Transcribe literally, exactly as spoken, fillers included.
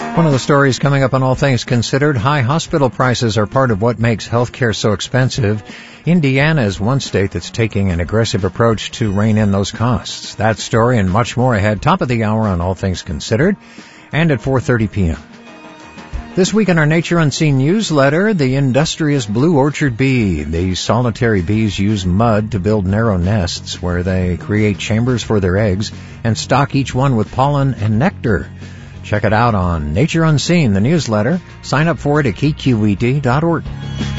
One of the stories coming up on All Things Considered, high hospital prices are part of what makes healthcare so expensive. Indiana is one state that's taking an aggressive approach to rein in those costs. That story and much more ahead, top of the hour on All Things Considered, and at four thirty p.m. This week in our Nature Unseen newsletter, the industrious blue orchard bee. These solitary bees use mud to build narrow nests where they create chambers for their eggs and stock each one with pollen and nectar. Check it out on Nature Unseen, the newsletter. Sign up for it at K Q E D dot org.